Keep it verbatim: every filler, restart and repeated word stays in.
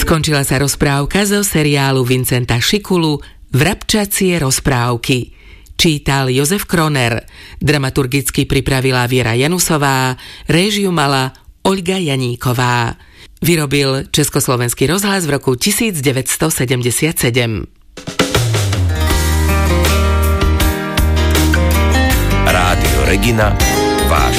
Skončila sa rozprávka zo seriálu Vincenta Šikulu Vrabčacie rozprávky. Čítal Jozef Kroner, dramaturgicky pripravila Viera Janusová, réžiu mala Oľga Janíková. Vyrobil Československý rozhlas v roku devätnásťsedemdesiatsedem. Rádio Regina, váš